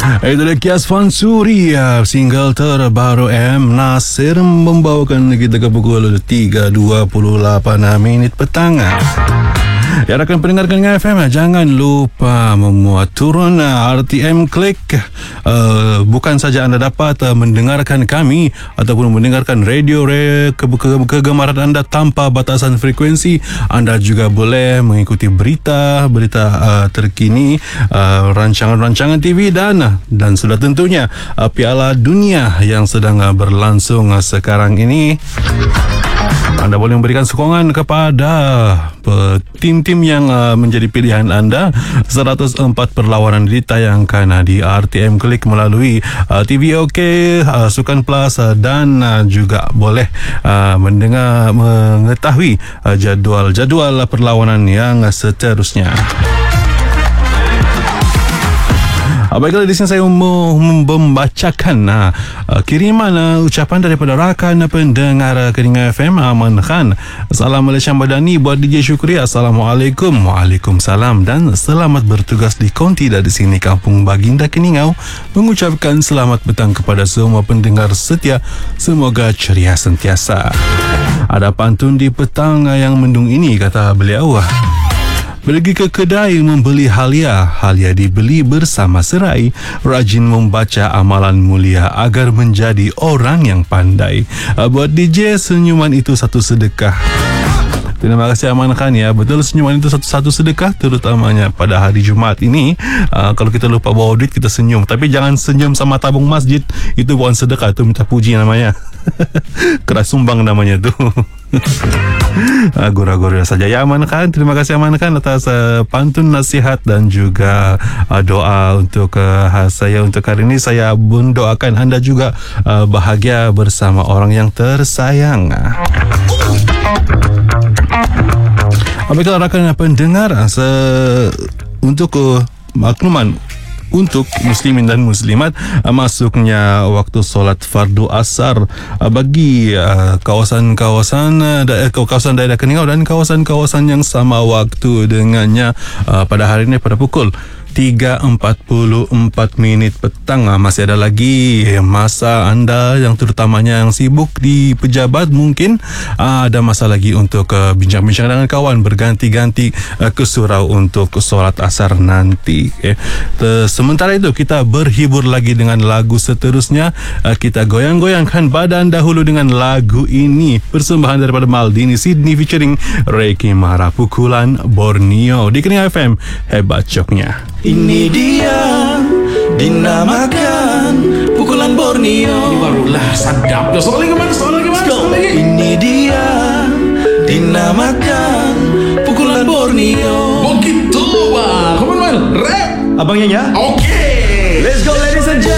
Itu dia Kias Fansuri, single terbaru M Nasir membawakan kita ke pukul 3.28 minit petang. Ya, rakan pendengar Keningan FM, jangan lupa memuat turun RTM Klik. Bukan saja anda dapat mendengarkan kami ataupun mendengarkan radio kegemaran anda tanpa batasan frekuensi, anda juga boleh mengikuti berita terkini, rancangan-rancangan TV dan sudah tentunya Piala Dunia yang sedang berlangsung sekarang ini. Anda boleh memberikan sokongan kepada tim-tim yang menjadi pilihan anda. 104 perlawanan ditayangkan di RTM Klik melalui TV OK, Sukan Plus dan juga boleh mengetahui jadual perlawanan yang seterusnya. Baiklah, di sini saya membacakan kiriman ucapan daripada rakan pendengar Keningan FM, Aman Khan. Salam Malaysia Badani buat DJ Syukri. Assalamualaikum. Waalaikumsalam dan selamat bertugas di konti dari sini Kampung Baginda Keningau. Mengucapkan selamat petang kepada semua pendengar setia. Semoga ceria sentiasa. Ada pantun di petang yang mendung ini, kata beliau. Pergi ke kedai membeli halia dibeli bersama serai. Rajin membaca amalan mulia agar menjadi orang yang pandai. Buat DJ, senyuman itu satu sedekah. Terima kasih Aman Khan ya. Betul, senyuman itu satu sedekah, terutamanya pada hari Jumaat ini. Kalau kita lupa bawa duit, kita senyum. Tapi jangan senyum sama tabung masjid. Itu bukan sedekah, itu minta puji namanya. Keras sumbang namanya tu. Gura-gura saja ya Aman Khan. Terima kasih Aman Khan atas pantun, nasihat dan juga doa untuk saya untuk hari ini. Saya mendoakan anda juga bahagia bersama orang yang tersayang. Baiklah rakan pendengar, untuk makluman untuk muslimin dan muslimat, masuknya waktu solat fardu asar bagi kawasan daerah Keningau dan kawasan-kawasan yang sama waktu dengannya pada hari ini pada pukul 3.44 minit petang. Masih ada lagi masa anda yang terutamanya yang sibuk di pejabat, mungkin ada masa lagi untuk bincang-bincang dengan kawan, berganti-ganti ke surau untuk solat asar nanti. Sementara itu kita berhibur lagi dengan lagu seterusnya. Kita goyang-goyangkan badan dahulu dengan lagu ini, persembahan daripada Maldini Sydney featuring Reiki Mara, Pukulan Borneo di Keningan FM. Hebat coknya. Ini dia dinamakan Pukulan Borneo. Ini barulah sadap. Soal lagi mana? Ini dia dinamakan Pukulan Borneo. Begitu bang. Come on man, rap. Abangnya ya? Okay.